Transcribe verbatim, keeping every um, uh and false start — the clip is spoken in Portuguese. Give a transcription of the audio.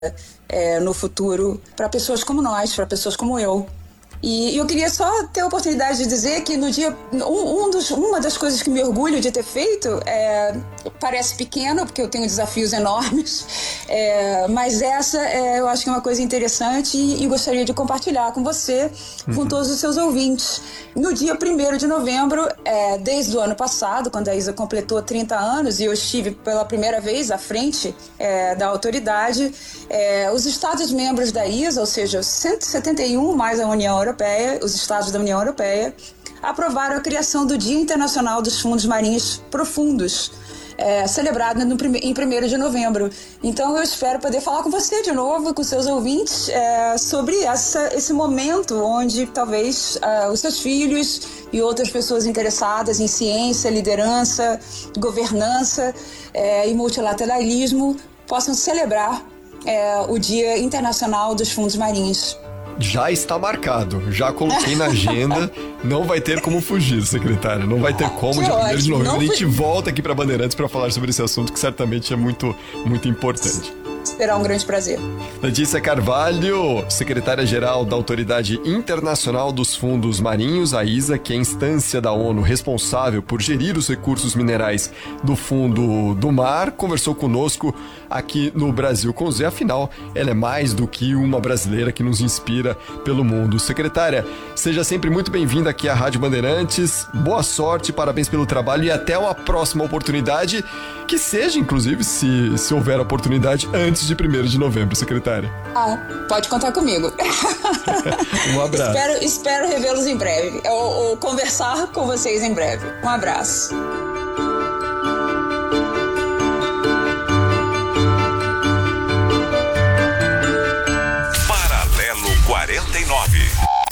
é, no futuro para pessoas como nós, para pessoas como eu. E eu queria só ter a oportunidade de dizer que no dia um, um dos, uma das coisas que me orgulho de ter feito é, parece pequeno, porque eu tenho desafios enormes, é, mas essa é, eu acho que é uma coisa interessante e, e gostaria de compartilhar com você, uhum. com todos os seus ouvintes. No dia primeiro de novembro, é, desde o ano passado, quando a Isa completou trinta anos e eu estive pela primeira vez à frente é, da autoridade, é, os Estados-membros da Isa, ou seja, cento e setenta e um mais a União Europeia, os Estados da União Europeia, aprovaram a criação do Dia Internacional dos Fundos Marinhos Profundos, é, celebrado no, em primeiro de novembro. Então eu espero poder falar com você de novo, com seus ouvintes, é, sobre essa, esse momento onde talvez é, os seus filhos e outras pessoas interessadas em ciência, liderança, governança é, e multilateralismo possam celebrar é, o Dia Internacional dos Fundos Marinhos. Já está marcado, já coloquei na agenda, não vai ter como fugir, secretária, não vai ter como. Dia primeiro de novembro a gente volta aqui para Bandeirantes para falar sobre esse assunto que certamente é muito, muito importante. Será um grande prazer. Letícia Carvalho, secretária-geral da Autoridade Internacional dos Fundos Marinhos, a ISA, que é a instância da ONU responsável por gerir os recursos minerais do fundo do mar, conversou conosco aqui no Brasil com Zé. Afinal, ela é mais do que uma brasileira que nos inspira pelo mundo. Secretária, seja sempre muito bem-vinda aqui à Rádio Bandeirantes. Boa sorte, parabéns pelo trabalho e até uma próxima oportunidade, que seja, inclusive, se, se houver oportunidade, antes de primeiro de novembro, secretária. Ah, pode contar comigo. Um abraço. Espero, espero revê-los em breve, ou, ou conversar com vocês em breve. Um abraço. Paralelo quarenta e nove.